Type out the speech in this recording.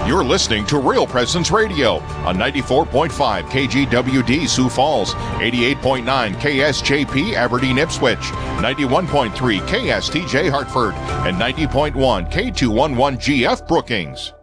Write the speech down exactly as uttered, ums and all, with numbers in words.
You're listening to Real Presence Radio on ninety-four point five K G W D Sioux Falls, eighty-eight point nine K S J P Aberdeen Ipswich, ninety-one point three K S T J Hartford, and ninety point one K two eleven G F Brookings.